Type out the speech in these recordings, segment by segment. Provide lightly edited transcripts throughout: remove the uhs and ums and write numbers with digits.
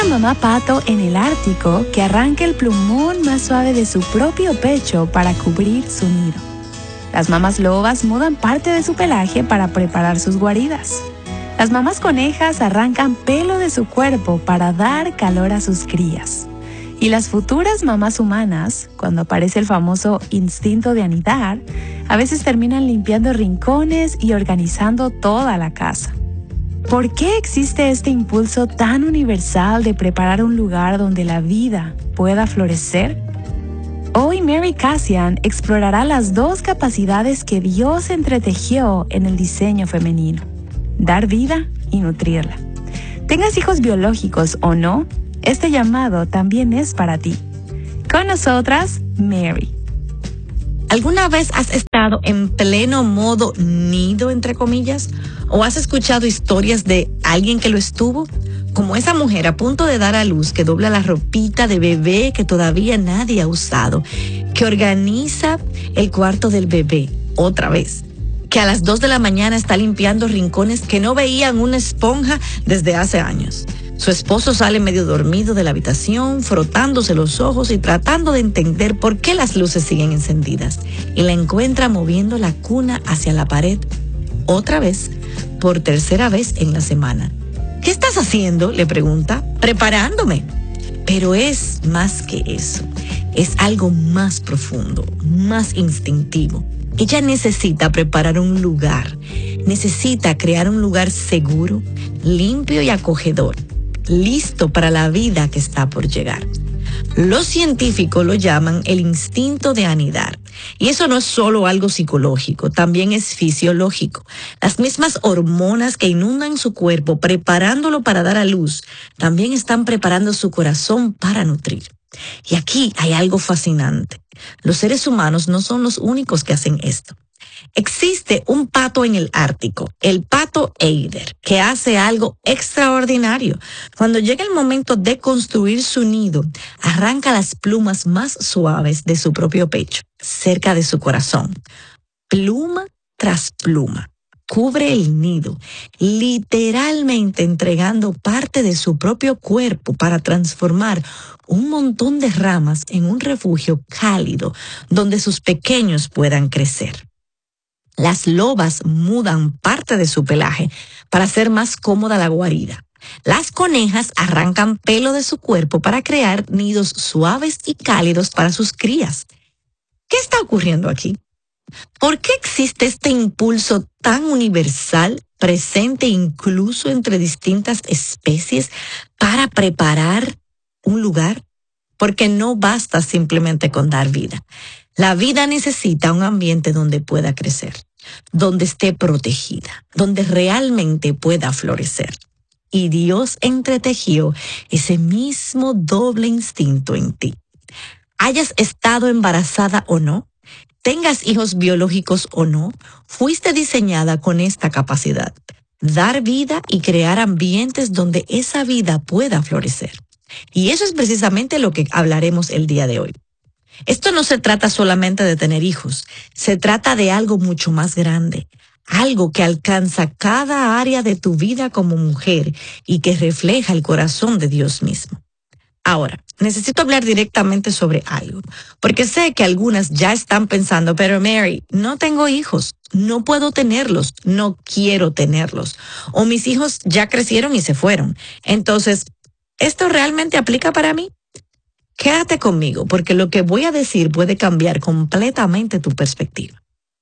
mamá pato en el Ártico que arranca el plumón más suave de su propio pecho para cubrir su nido. Las mamás lobas mudan parte de su pelaje para preparar sus guaridas. Las mamás conejas arrancan pelo de su cuerpo para dar calor a sus crías. Y las futuras mamás humanas, cuando aparece el famoso instinto de anidar, a veces terminan limpiando rincones y organizando toda la casa. ¿Por qué existe este impulso tan universal de preparar un lugar donde la vida pueda florecer? Hoy Mary Cassian explorará las dos capacidades que Dios entretejió en el diseño femenino: dar vida y nutrirla. Tengas hijos biológicos o no, este llamado también es para ti. Con nosotras, Mary. ¿Alguna vez has estado en pleno modo nido, entre comillas? ¿O has escuchado historias de alguien que lo estuvo? Como esa mujer a punto de dar a luz, que dobla la ropita de bebé que todavía nadie ha usado, que organiza el cuarto del bebé otra vez, que a las 2 de la mañana está limpiando rincones que no veían una esponja desde hace años. Su esposo sale medio dormido de la habitación, frotándose los ojos y tratando de entender por qué las luces siguen encendidas. Y la encuentra moviendo la cuna hacia la pared, otra vez, por tercera vez en la semana. ¿Qué estás haciendo?, le pregunta. Preparándome. Pero es más que eso. Es algo más profundo, más instintivo. Ella necesita preparar un lugar. Necesita crear un lugar seguro, limpio y acogedor, listo para la vida que está por llegar. Los científicos lo llaman el instinto de anidar. Y eso no es solo algo psicológico, también es fisiológico. Las mismas hormonas que inundan su cuerpo preparándolo para dar a luz, también están preparando su corazón para nutrir. Y aquí hay algo fascinante. Los seres humanos no son los únicos que hacen esto. Existe un pato en el Ártico, el pato Eider, que hace algo extraordinario. Cuando llega el momento de construir su nido, arranca las plumas más suaves de su propio pecho, cerca de su corazón. Pluma tras pluma. Cubre el nido, literalmente entregando parte de su propio cuerpo para transformar un montón de ramas en un refugio cálido donde sus pequeños puedan crecer. Las lobas mudan parte de su pelaje para hacer más cómoda la guarida. Las conejas arrancan pelo de su cuerpo para crear nidos suaves y cálidos para sus crías. ¿Qué está ocurriendo aquí? ¿Por qué existe este impulso tan universal, presente incluso entre distintas especies, para preparar un lugar? Porque no basta simplemente con dar vida. La vida necesita un ambiente donde pueda crecer, donde esté protegida, donde realmente pueda florecer. Y Dios entretejió ese mismo doble instinto en ti. Hayas estado embarazada o no, tengas hijos biológicos o no, fuiste diseñada con esta capacidad: dar vida y crear ambientes donde esa vida pueda florecer. Y eso es precisamente lo que hablaremos el día de hoy. Esto no se trata solamente de tener hijos, se trata de algo mucho más grande, algo que alcanza cada área de tu vida como mujer y que refleja el corazón de Dios mismo. Ahora, necesito hablar directamente sobre algo, porque sé que algunas ya están pensando, pero Mary, no tengo hijos, no puedo tenerlos, no quiero tenerlos, o mis hijos ya crecieron y se fueron. Entonces, ¿esto realmente aplica para mí? Quédate conmigo, porque lo que voy a decir puede cambiar completamente tu perspectiva.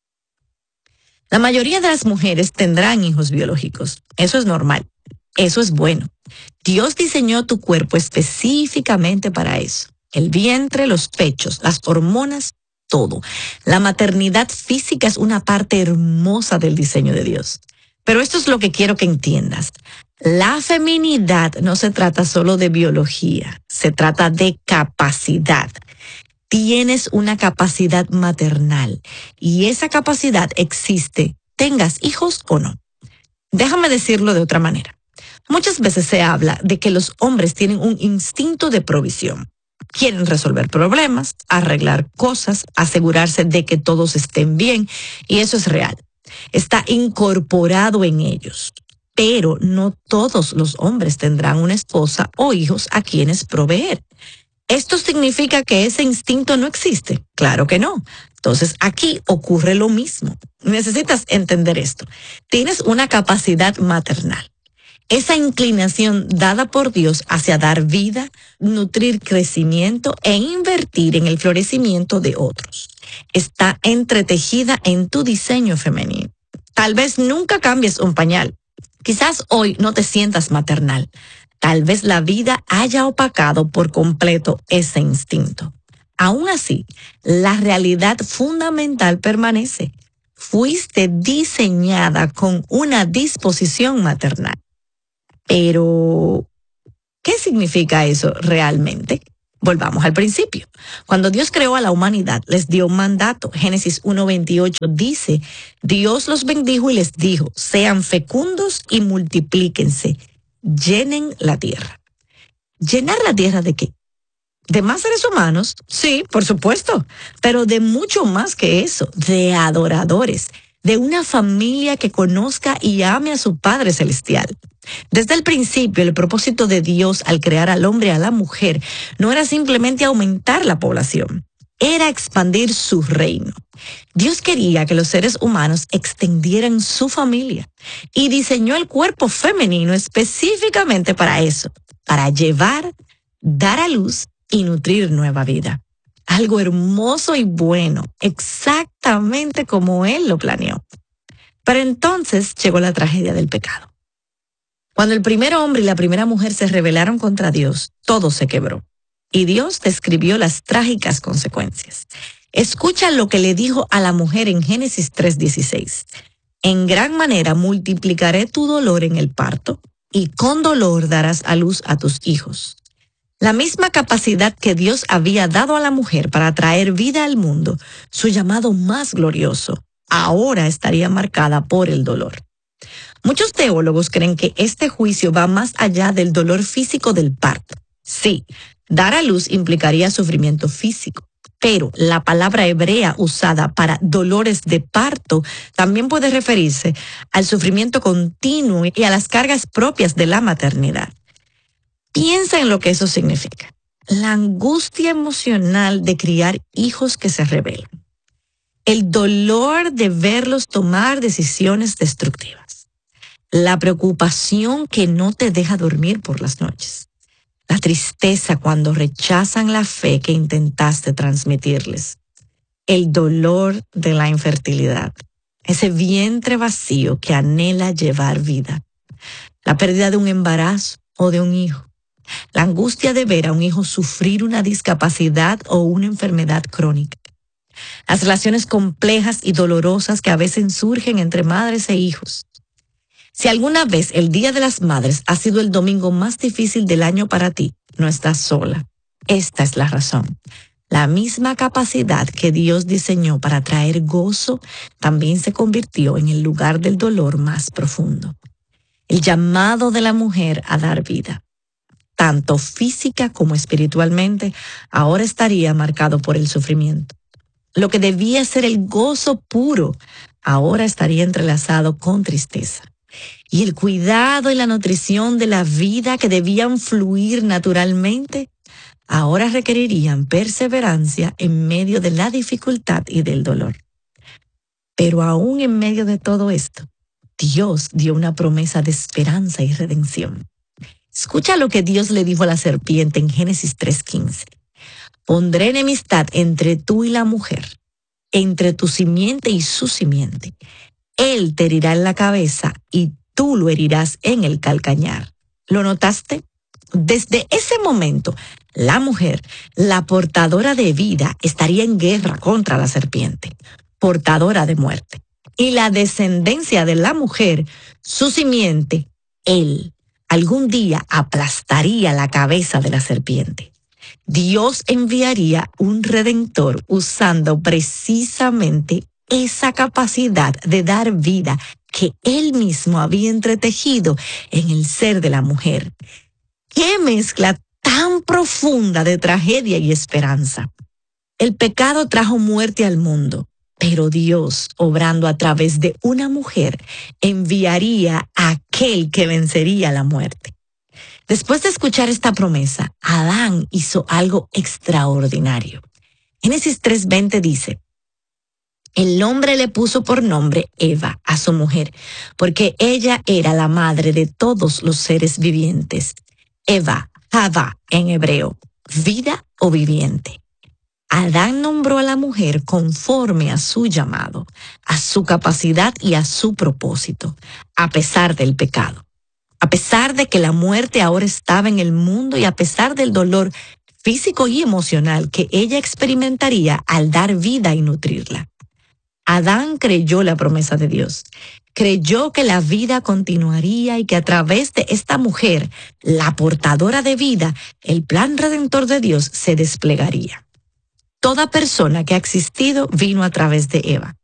La mayoría de las mujeres tendrán hijos biológicos. Eso es normal. Eso es bueno. Dios diseñó tu cuerpo específicamente para eso. El vientre, los pechos, las hormonas, todo. La maternidad física es una parte hermosa del diseño de Dios. Pero esto es lo que quiero que entiendas. La feminidad no se trata solo de biología, se trata de capacidad. Tienes una capacidad maternal y esa capacidad existe, tengas hijos o no. Déjame decirlo de otra manera. Muchas veces se habla de que los hombres tienen un instinto de provisión. Quieren resolver problemas, arreglar cosas, asegurarse de que todos estén bien, y eso es real. Está incorporado en ellos. pero no todos los hombres tendrán una esposa o hijos a quienes proveer. ¿Esto significa que ese instinto no existe? Claro que no. Entonces aquí ocurre lo mismo. Necesitas entender esto. Tienes una capacidad maternal. Esa inclinación dada por Dios hacia dar vida, nutrir crecimiento e invertir en el florecimiento de otros. Está entretejida en tu diseño femenino. Tal vez nunca cambies un pañal. Quizás hoy no te sientas maternal. Tal vez la vida haya opacado por completo ese instinto. Aún así, la realidad fundamental permanece. Fuiste diseñada con una disposición maternal. Pero, ¿qué significa eso realmente? Volvamos al principio. Cuando Dios creó a la humanidad, les dio un mandato. Génesis 1:28 dice, Dios los bendijo y les dijo, sean fecundos y multiplíquense. Llenen la tierra. ¿Llenar la tierra de qué? ¿De más seres humanos? Sí, por supuesto, pero de mucho más que eso, de adoradores, de una familia que conozca y ame a su Padre Celestial. Desde el principio, el propósito de Dios al crear al hombre y a la mujer no era simplemente aumentar la población, era expandir su reino. Dios quería que los seres humanos extendieran su familia y diseñó el cuerpo femenino específicamente para eso, para llevar, dar a luz y nutrir nueva vida. Algo hermoso y bueno, exactamente como Él lo planeó. Pero entonces llegó la tragedia del pecado. Cuando el primer hombre y la primera mujer se rebelaron contra Dios, todo se quebró. Y Dios describió las trágicas consecuencias. Escucha lo que le dijo a la mujer en Génesis 3:16. En gran manera multiplicaré tu dolor en el parto, y con dolor darás a luz a tus hijos. La misma capacidad que Dios había dado a la mujer para traer vida al mundo, su llamado más glorioso, ahora estaría marcada por el dolor. Muchos teólogos creen que este juicio va más allá del dolor físico del parto. Sí, dar a luz implicaría sufrimiento físico, pero la palabra hebrea usada para dolores de parto también puede referirse al sufrimiento continuo y a las cargas propias de la maternidad. Piensa en lo que eso significa. La angustia emocional de criar hijos que se rebelan. El dolor de verlos tomar decisiones destructivas. La preocupación que no te deja dormir por las noches. La tristeza cuando rechazan la fe que intentaste transmitirles. El dolor de la infertilidad. Ese vientre vacío que anhela llevar vida. La pérdida de un embarazo o de un hijo. La angustia de ver a un hijo sufrir una discapacidad o una enfermedad crónica. Las relaciones complejas y dolorosas que a veces surgen entre madres e hijos. Si alguna vez el Día de las Madres ha sido el domingo más difícil del año para ti, no estás sola. Esta es la razón. La misma capacidad que Dios diseñó para traer gozo también se convirtió en el lugar del dolor más profundo. El llamado de la mujer a dar vida, tanto física como espiritualmente, ahora estaría marcado por el sufrimiento. Lo que debía ser el gozo puro, ahora estaría entrelazado con tristeza. Y el cuidado y la nutrición de la vida que debían fluir naturalmente, ahora requerirían perseverancia en medio de la dificultad y del dolor. Pero aún en medio de todo esto, Dios dio una promesa de esperanza y redención. Escucha lo que Dios le dijo a la serpiente en Génesis 3:15. Pondré enemistad entre tú y la mujer, entre tu simiente y su simiente. Él te herirá en la cabeza y tú lo herirás en el calcañar. ¿Lo notaste? Desde ese momento, la mujer, la portadora de vida, estaría en guerra contra la serpiente, portadora de muerte. Y la descendencia de la mujer, su simiente, él, algún día aplastaría la cabeza de la serpiente. Dios enviaría un redentor usando precisamente esa capacidad de dar vida que Él mismo había entretejido en el ser de la mujer. ¡Qué mezcla tan profunda de tragedia y esperanza! El pecado trajo muerte al mundo, Pero Dios, obrando a través de una mujer, enviaría a aquel que vencería la muerte. Después de escuchar esta promesa, Adán hizo algo extraordinario. Génesis 3:20 dice: el hombre le puso por nombre Eva a su mujer, porque ella era la madre de todos los seres vivientes. Eva, Havá en hebreo, vida o viviente. Adán nombró a la mujer conforme a su llamado, a su capacidad y a su propósito, a pesar del pecado. A pesar de que la muerte ahora estaba en el mundo y a pesar del dolor físico y emocional que ella experimentaría al dar vida y nutrirla. Adán creyó la promesa de Dios. Creyó que la vida continuaría y que a través de esta mujer, la portadora de vida, el plan redentor de Dios se desplegaría. Toda persona que ha existido vino a través de Eva.